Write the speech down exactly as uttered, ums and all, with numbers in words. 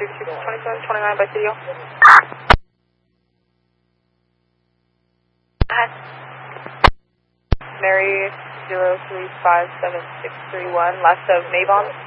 six twenty-seven twenty-nine by C D O. Mary zero three five seven six three one, left of Mabon.